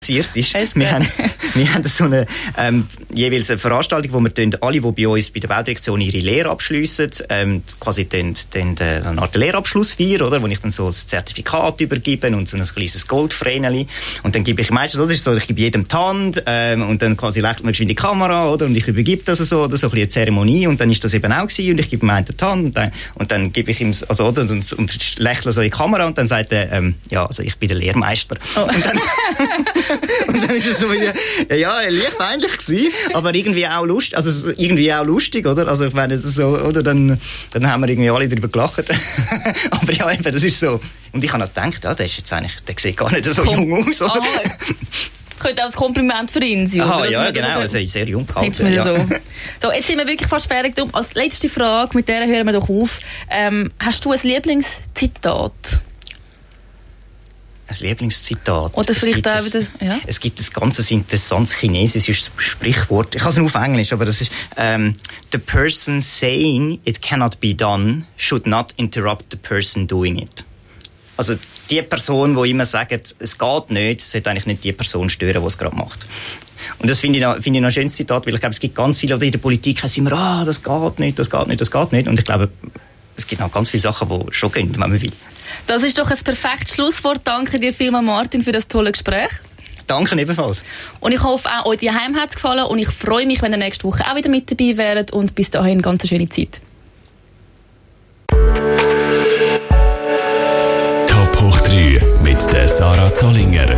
ist. Wir haben so eine, jeweils eine Veranstaltung, wo wir alle, die bei uns bei der Baudirektion ihre Lehre abschliessen, quasi eine Art Lehrabschluss feiern, oder? Wo ich dann so ein Zertifikat übergebe und so ein kleines Goldvreneli. Und dann gebe ich meistens, das ist so, ich gebe jedem die Hand, und dann quasi lächelt man geschwind die Kamera, oder? Und ich übergebe das so, oder so ein bisschen eine Zeremonie. Und dann ist das eben auch gewesen, und ich gebe ihm einen die Hand, und dann gebe ich ihm, also, oder? Und lächle so in die Kamera, und dann sagt er, ja, also ich bin der Lehrmeister. Oh. Und dann ist es so wieder, ja, liebfeindlich gewesen, aber irgendwie auch lustig, oder? Also, ich meine, so, oder? Dann haben wir irgendwie alle darüber gelacht. Aber ja, eben, das ist so. Und ich habe noch gedacht, der ist jetzt eigentlich, der sieht gar nicht so jung aus, oder? Könnte auch ein Kompliment für ihn sein. Aha, ja, genau, also sehr jung gehalten. Ja. So, jetzt sind wir wirklich fast fertig. Als letzte Frage, mit der hören wir doch auf. Hast du ein Lieblingszitat? Ein Lieblingszitat. Oder vielleicht auch wieder, ja? Es gibt ein ganz interessantes chinesisches Sprichwort. Ich habe es nur auf Englisch, aber das ist the person saying it cannot be done should not interrupt the person doing it. Also die Person, die immer sagt, es geht nicht, sollte eigentlich nicht die Person stören, die es gerade macht. Und das finde ich noch ein schönes Zitat, weil ich glaube, es gibt ganz viele, oder in der Politik heißt immer, das geht nicht. Und ich glaube, es gibt noch ganz viele Sachen, die schon gehen, wenn man will. Das ist doch ein perfektes Schlusswort. Danke dir vielmals, Martin, für das tolle Gespräch. Danke ebenfalls. Und ich hoffe, auch euch daheim hat es gefallen. Und ich freue mich, wenn ihr nächste Woche auch wieder mit dabei wäret. Und bis dahin eine ganz schöne Zeit. Top hoch 3 mit der Sarah Zollinger.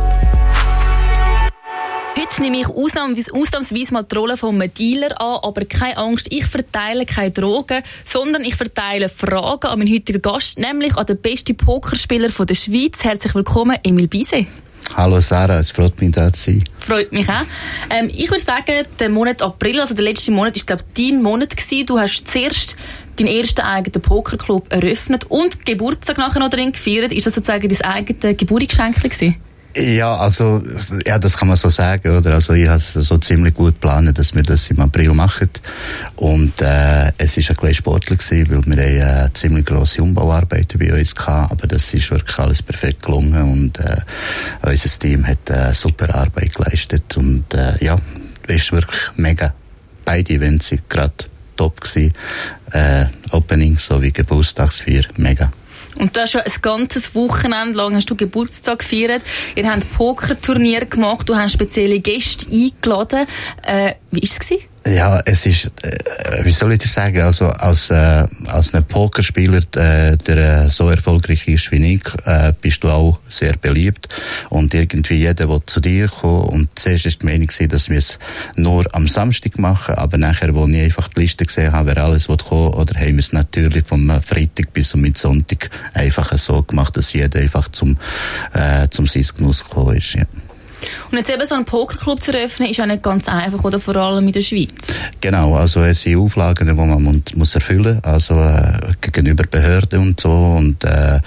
Heute nehme ich ausnahmsweise mal die Rolle von einem Dealer an, aber keine Angst, ich verteile keine Drogen, sondern ich verteile Fragen an meinen heutigen Gast, nämlich an den besten Pokerspieler der Schweiz. Herzlich willkommen, Emil Bisset. Hallo Sarah, es freut mich, da zu sein. Freut mich auch. Ich würde sagen, der Monat April, also der letzte Monat, ist, glaube ich, dein Monat gewesen. Du hast zuerst deinen ersten eigenen Pokerclub eröffnet und Geburtstag nachher noch drin gefeiert. Ist das sozusagen dein eigenes Geburtstagsgeschenk gewesen? Ja, also, ja, das kann man so sagen, oder? Also, ich habe es so ziemlich gut geplant, dass wir das im April machen. Und, es ist ein kleiner Sportler gewesen, weil wir eine ziemlich grosse Umbauarbeiten bei uns hatten. Aber das ist wirklich alles perfekt gelungen und, unser Team hat super Arbeit geleistet. Und, ja, es ist wirklich mega. Beide Events sind gerade top gewesen. Opening sowie Geburtstagsfeier, mega. Und du hast ja ein ganzes Wochenende lang hast du Geburtstag gefeiert. Ihr habt ein Pokerturnier gemacht, du hast spezielle Gäste eingeladen. Wie war es gewesen? Ja, es ist, wie soll ich dir sagen, also als einem Pokerspieler, der so erfolgreich ist wie ich, bist du auch sehr beliebt. Und irgendwie jeder will zu dir kommen. Und zuerst war die Meinung, dass wir es nur am Samstag machen, aber nachher, wo ich einfach die Liste gesehen habe, wer alles kommen will, oder haben wir es natürlich vom Freitag bis zum Sonntag einfach so gemacht, dass jeder einfach zum Sissgenuss gekommen ist, ja. Und jetzt eben so einen Pokerclub zu eröffnen, ist ja nicht ganz einfach, oder vor allem in der Schweiz. Genau, also es sind Auflagen, die man muss erfüllen, also gegenüber Behörden und so, und dann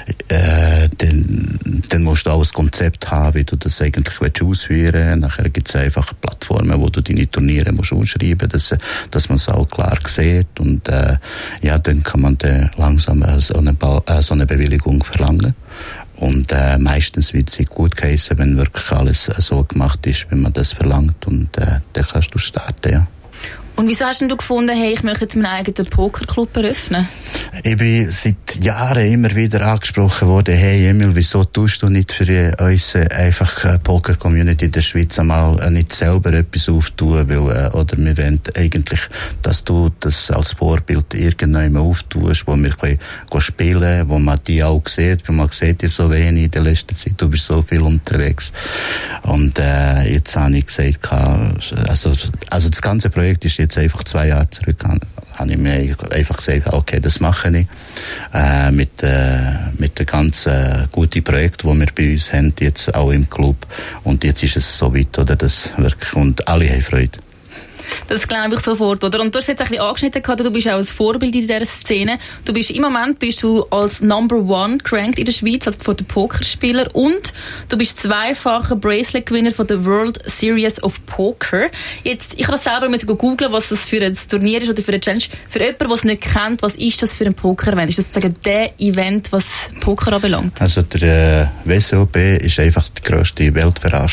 musst du auch ein Konzept haben, wie du das eigentlich ausführen willst. Nachher gibt es einfach Plattformen, wo du deine Turniere musst ausschreiben musst, dass man es auch klar sieht, und ja, dann kann man dann langsam so eine Bewilligung verlangen. Und meistens wird sie gut geheissen, wenn wirklich alles so gemacht ist, wie man das verlangt. Und dann kannst du starten, ja. Und wieso hast du gefunden, hey, ich möchte jetzt meinen eigenen Pokerclub eröffnen? Ich bin seit Jahren immer wieder angesprochen worden, hey Emil, wieso tust du nicht für uns einfach Poker-Community in der Schweiz einmal nicht selber etwas auftun, weil, oder wir wollen eigentlich, dass du das als Vorbild irgendwann auftust, wo wir können spielen, wo man die auch sieht, weil man sieht ja so wenig in der letzten Zeit, du bist so viel unterwegs. Und jetzt habe ich gesagt, also das ganze Projekt ist jetzt einfach 2 Jahre zurück, habe ich mir einfach gesagt, okay, das mache ich, mit den ganzen guten Projekten, die wir bei uns haben, jetzt auch im Club. Und jetzt ist es so weit, oder, das wirklich, und alle haben Freude. Das glaube ich sofort, oder? Und du hast jetzt ein bisschen angeschnitten gehabt, du bist auch ein Vorbild in dieser Szene. Im Moment bist du als Number One gerankt in der Schweiz, also von den Pokerspielern, und du bist zweifacher Bracelet-Gewinner von der World Series of Poker. Jetzt, ich habe das selber googeln, was das für ein Turnier ist oder für eine Challenge. Für jemanden, der es nicht kennt, was ist das für ein Poker-Event? Ist das sozusagen der Event, was Poker anbelangt? Also der WSOP ist einfach die grösste Weltveranstaltung